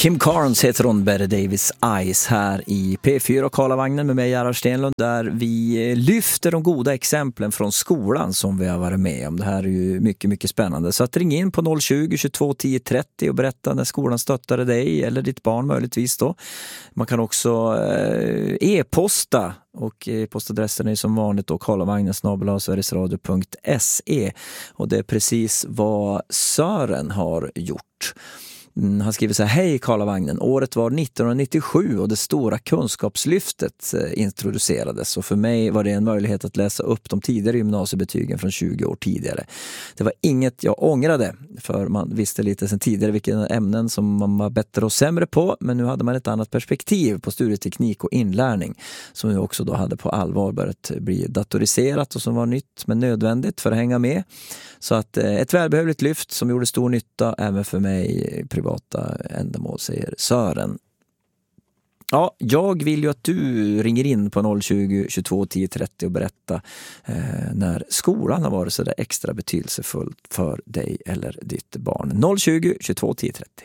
Kim Carnes heter hon, Betty Davis Eyes här i P4 och Karlavagnen med mig, Gerhard Stenlund, där vi lyfter de goda exemplen från skolan som vi har varit med om. Det här är ju mycket, mycket spännande. Så att ring in på 020 22 10 30 och berätta när skolan stöttade dig eller ditt barn möjligtvis då. Man kan också e-posta, och postadressen är som vanligt då karlavagnen@sverigesradio.se, och det är precis vad Sören har gjort. Han skriver så här: hej Karlavagnen, året var 1997 och det stora kunskapslyftet introducerades, och för mig var det en möjlighet att läsa upp de tidigare gymnasiebetygen från 20 år tidigare. Det var inget jag ångrade, för man visste lite sedan tidigare vilka ämnen som man var bättre och sämre på, men nu hade man ett annat perspektiv på studieteknik och inlärning som nu också då hade på allvar börjat bli datoriserat och som var nytt men nödvändigt för att hänga med. Så att ett välbehövligt lyft som gjorde stor nytta även för mig privata ändamål, säger Sören. Ja, jag vill ju att du ringer in på 020 22 10 30 och berätta när skolan har varit så där extra betydelsefull för dig eller ditt barn. 020 22 10 30.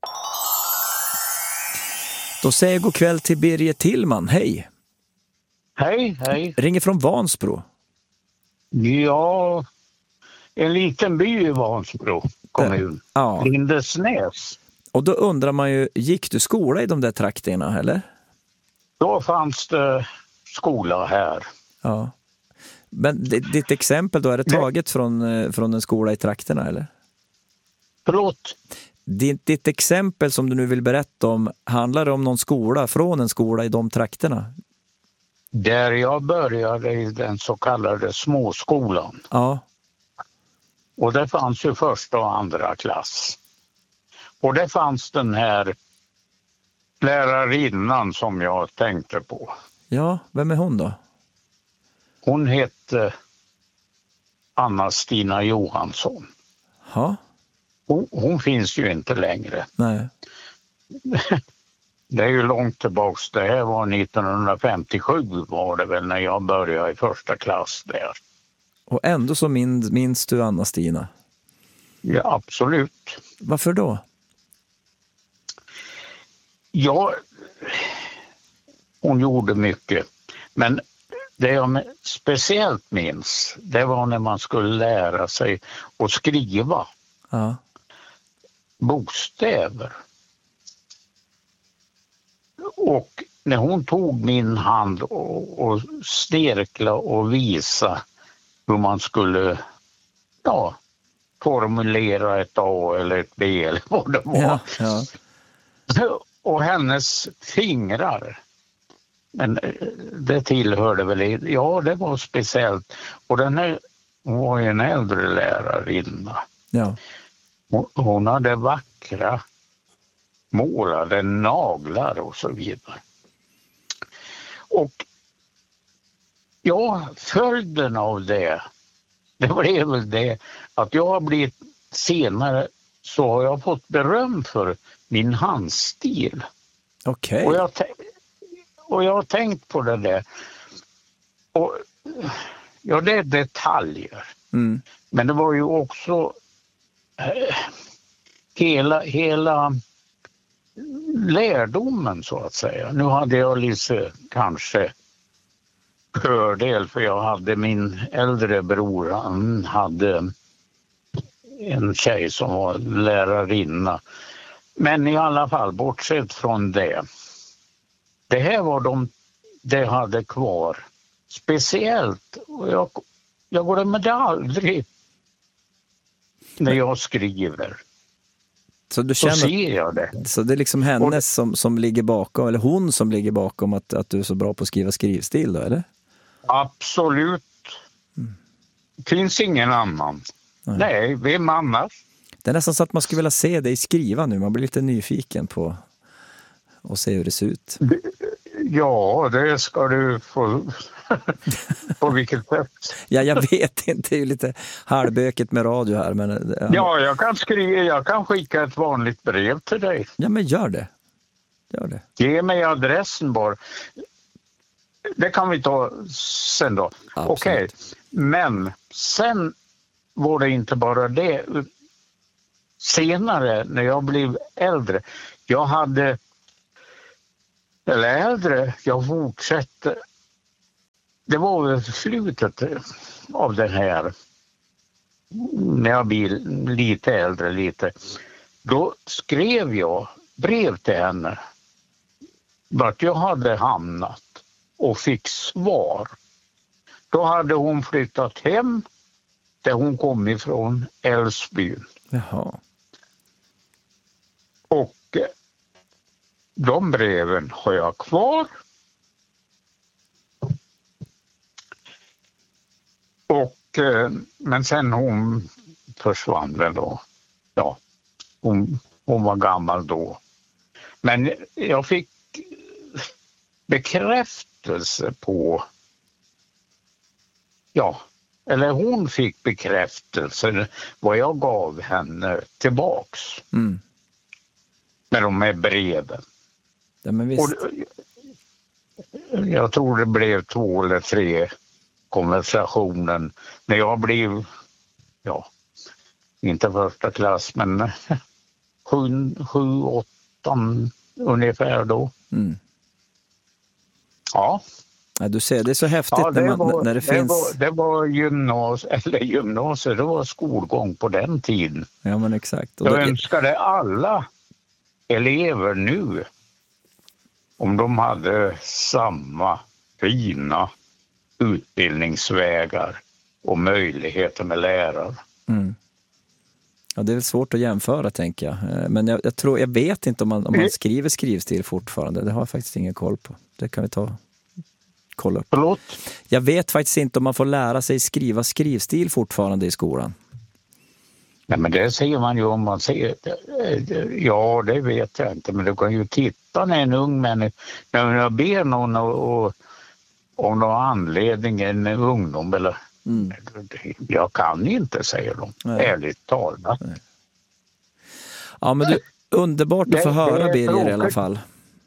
Då säger jag god kväll till Birger Tillman. Hej! Hej, hej. Ringer från Vansbro. Ja, en liten by i Vansbro kommun. Ja. Lindesnäs. Och då undrar man ju, gick du skola i de där trakterna, eller? Då fanns det skola här. Ja. Men ditt exempel då, är det taget från en skola i trakterna, eller? Förlåt? Ditt exempel som du nu vill berätta om, handlar det om någon skola, från en skola i de trakterna? Där jag började i den så kallade småskolan. Ja. Och det fanns ju första och andra klass. Och det fanns den här lärarinnan som jag tänkte på. Ja, vem är hon då? Hon hette Anna-Stina Johansson. Ja. Hon finns ju inte längre. Nej. Det är ju långt tillbaks. Det här var 1957 var det väl när jag började i första klass där. Och ändå så minns du Anna-Stina? Ja, absolut. Varför då? Ja, hon gjorde mycket. Men det jag speciellt minns, det var när man skulle lära sig att skriva bokstäver. Och när hon tog min hand och stärkla och visa hur man skulle formulera ett A eller ett B eller vad det var. Ja. Och hennes fingrar, men det tillhörde väl, ja det var speciellt. Och den här var en äldre lärarinna. Ja. Hon hade vackra målade naglar och så vidare. Och ja, följden av det blev väl det att jag har blivit senare, så har jag fått beröm för min handstil. Okej. Och jag har tänkt på det där. Och ja, det är detaljer. Mm. Men det var ju också hela lärdomen så att säga. Nu hade jag lite kanske fördel, för jag hade min äldre bror, han hade en tjej som var lärarinna. Men i alla fall, bortsett från det. Det här var det hade kvar. Speciellt, och jag glömmer det aldrig när jag skriver. Så du känner, ser jag det. Så det är liksom hennes som ligger bakom, eller hon som ligger bakom att du är så bra på att skriva skrivstil då, eller? Absolut. Finns ingen annan. Nej, vem annars? Det är nästan så att man skulle vilja se dig skriva nu. Man blir lite nyfiken på att se hur det ser ut. Ja, det ska du få. På vilket sätt? Ja, jag vet inte. Det är ju lite halvböket med radio här. Men, ja, jag kan skicka ett vanligt brev till dig. Ja, men gör det. Ge mig adressen bara. Det kan vi ta sen då. Okej. Men sen var det inte bara det. Senare när jag blev äldre. Jag fortsatte. Det var väl slutet av den här, när jag blir lite äldre. Då skrev jag brev till henne vart jag hade hamnat och fick svar. Då hade hon flyttat hem där hon kom ifrån, Älvsbyn. Jaha. Och de breven har jag kvar. Men sen hon försvann väl då. Ja, hon var gammal då. Men jag fick bekräftelse på, eller hon fick bekräftelse vad jag gav henne tillbaks. Med de här breven. Ja, men visst. Och jag tror det blev 2 eller 3 konversationen när jag blev, inte första klass, men 7-8 ungefär då. Ja. Ja, du ser, det är så häftigt när det finns... Det var gymnasiet, det var skolgång på den tiden. Ja, men exakt. Och jag önskade alla elever nu om de hade samma fina utbildningsvägar och möjligheter med lärare. Ja, det är väl svårt att jämföra, tänker jag. Men jag vet inte om man skriver skrivstil fortfarande. Det har jag faktiskt ingen koll på. Det kan vi kolla upp. Förlåt? Jag vet faktiskt inte om man får lära sig skriva skrivstil fortfarande i skolan. Nej, men det säger man ju om man ser. Ja, det vet jag inte. Men du kan ju titta när en ung människa, när jag ber någon och om någon anledning, en ungdom eller jag kan inte, säger de. Nej. Ärligt talat. Nej. Ja, men underbart att få höra, Birger, i alla fall.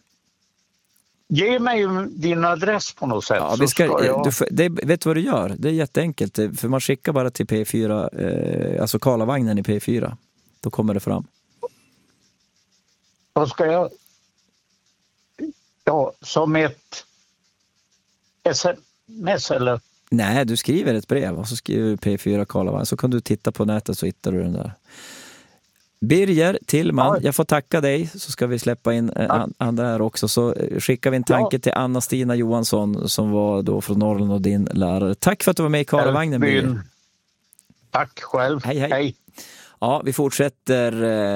Ge mig din adress på något sätt. Ja, vet du vad du gör? Det är jätteenkelt. För man skickar bara till P4, alltså Karlavagnen i P4. Då kommer det fram. Vad ska jag... Ja, som ett sms eller? Nej, du skriver ett brev och så skriver du P4 Karlavagnen. Så kan du titta på nätet så hittar du den där. Birger Tillman, jag får tacka dig, så ska vi släppa in andra här också. Så skickar vi en tanke till Anna-Stina Johansson som var då från Norrland och din lärare. Tack för att du var med i Karlavagnen, Birger. Tack själv. Hej. Ja, vi fortsätter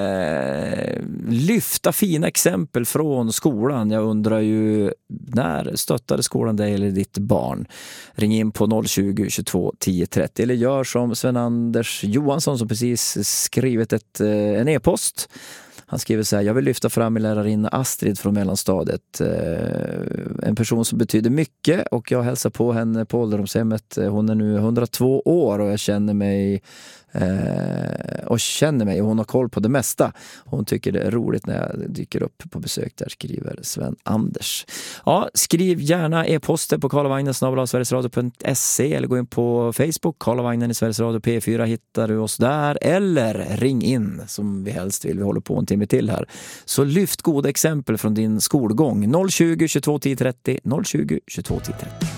lyfta fina exempel från skolan. Jag undrar ju, när stöttade skolan dig eller ditt barn? Ring in på 020 22 10 30 eller gör som Sven-Anders Johansson som precis skrivit en e-post. Han skriver så här: jag vill lyfta fram min lärarinna Astrid från mellanstadiet. En person som betyder mycket, och jag hälsar på henne på ålderdomshemmet. Hon är nu 102 år och jag känner mig och hon har koll på det mesta. Hon tycker det är roligt när jag dyker upp på besök där, skriver Sven-Anders. Ja, skriv gärna e-poster på karlavagnen@sverigesradio.se eller gå in på Facebook, Karlavagnen i Sveriges Radio P4, hittar du oss där, eller ring in som vi helst vill. Vi håller på en timme till här. Så lyft goda exempel från din skolgång. 020 22 10 30, 020 22 10 30.